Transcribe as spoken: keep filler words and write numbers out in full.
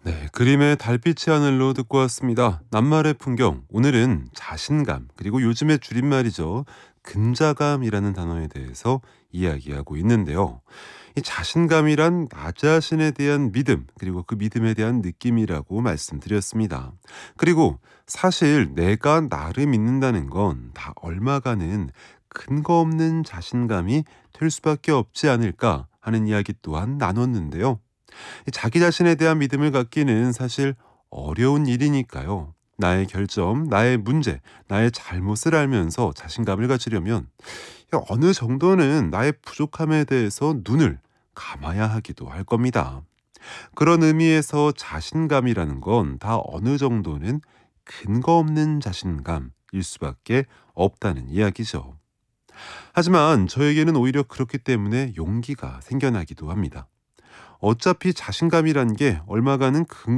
네, 그림의 달빛의 하늘로 듣고 왔습니다. 낱말의 풍경. 오늘은 자신감, 그리고 요즘의 줄임말이죠. 근자감이라는 단어에 대해서 이야기하고 있는데요. 이 자신감이란 나 자신에 대한 믿음, 그리고 그 믿음에 대한 느낌이라고 말씀드렸습니다. 그리고 사실 내가 나를 믿는다는 건 다 얼마가는 근거 없는 자신감이 될 수밖에 없지 않을까 하는 이야기 또한 나눴는데요. 이 자기 자신에 대한 믿음을 갖기는 사실 어려운 일이니까요. 나의 결점, 나의 문제, 나의 잘못을 알면서 자신감을 가지려면 어느 정도는 나의 부족함에 대해서 눈을 감아야 하기도 할 겁니다. 그런 의미에서 자신감이라는 건 다 어느 정도는 근거 없는 자신감일 수밖에 없다는 이야기죠. 하지만 저에게는 오히려 그렇기 때문에 용기가 생겨나기도 합니다. 어차피 자신감이란 게 얼마가는 근